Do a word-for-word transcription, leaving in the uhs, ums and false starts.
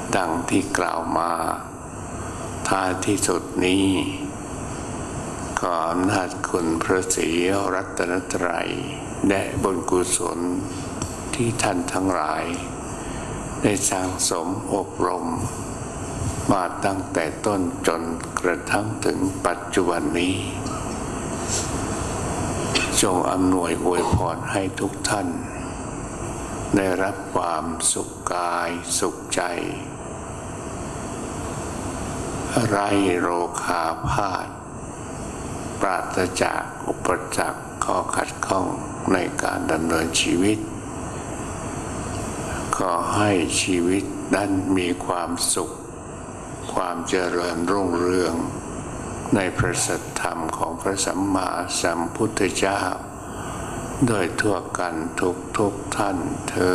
ดังที่กล่าวมาท้ายที่สุดนี้ขออำนาจคุณพระศรีรัตนตรัยและบุญกุศลที่ท่านทั้งหลายได้สั่งสมอบรมมาตั้งแต่ต้นจนกระทั่งถึงปัจจุบันนี้จงอำนวยอวยพรให้ทุกท่านได้รับความสุขกายสุขใจไร้โรคาพาธปราศจากอุปสรรคข้อขัดข้องในการดำเนินชีวิตขอให้ชีวิตนั้นมีความสุขความเจริญรุ่งเรืองในพระสัทธรรมของพระสัมมาสัมพุทธเจ้าโดยทั่วกันทุกทุกท่านเทอญ